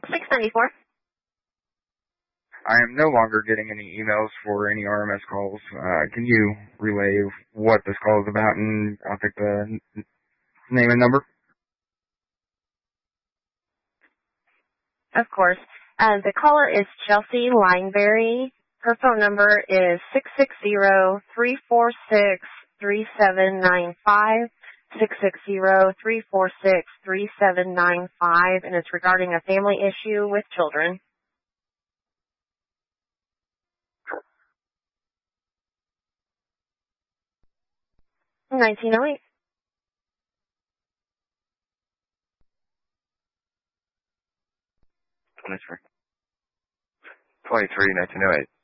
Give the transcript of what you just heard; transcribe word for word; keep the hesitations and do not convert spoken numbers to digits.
six ninety-four. I am no longer getting any emails for any R M S calls. Uh, can you relay what this call is about, and I'll take the name and number? Of course. Uh, the caller is Chelsea Lineberry. Her phone number is six six zero, three four six, three seven nine five, six six zero, three four six, three seven nine five, and it's regarding a family issue with children. nineteen oh eight. twenty-three. twenty-three, nineteen oh eight.